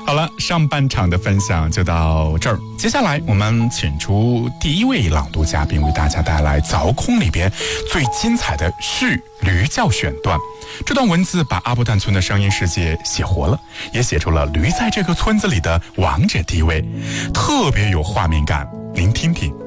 好了，上半场的分享就到这儿，接下来我们请出第一位朗读嘉宾，为大家带来《凿空》里边最精彩的序驴叫选段。这段文字把阿布旦村的声音世界写活了，也写出了驴在这个村子里的王者地位，特别有画面感，您听听。